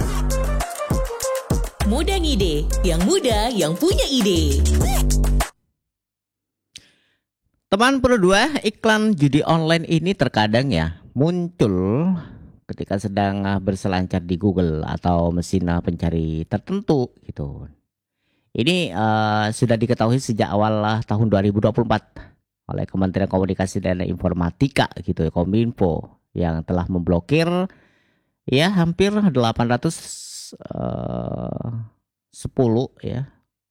Muda Ngide, yang muda yang punya ide. Teman Pro 2, iklan judi online ini terkadang ya muncul ketika sedang berselancar di Google atau mesin pencari tertentu gitu. Ini sudah diketahui sejak awal tahun 2024 oleh Kementerian Komunikasi dan Informatika gitu ya, Kominfo, yang telah memblokir ya hampir 810 ya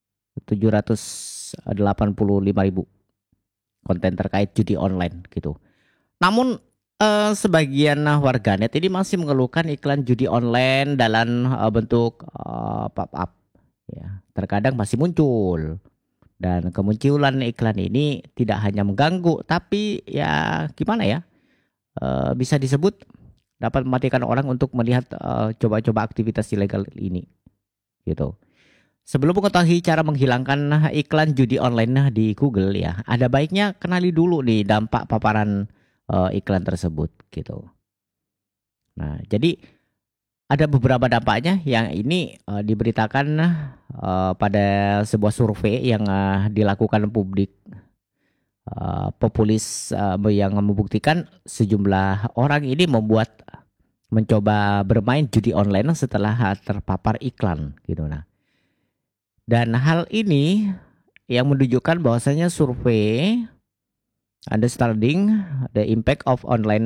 785.000 konten terkait judi online gitu. Namun sebagian warganet ini masih mengeluhkan iklan judi online dalam bentuk pop-up ya. Terkadang masih muncul. Dan kemunculan iklan ini tidak hanya mengganggu, tapi ya gimana ya, bisa disebut dapat mematikan orang untuk melihat coba-coba aktivitas ilegal ini gitu. Sebelum mengetahui cara menghilangkan iklan judi online di Google ya, ada baiknya kenali dulu nih dampak paparan iklan tersebut gitu. Nah, jadi ada beberapa dampaknya yang ini diberitakan pada sebuah survei yang dilakukan publik populis yang membuktikan sejumlah orang ini mencoba bermain judi online setelah terpapar iklan gitu. Nah, dan hal ini yang menunjukkan bahwasanya survei understanding the impact of online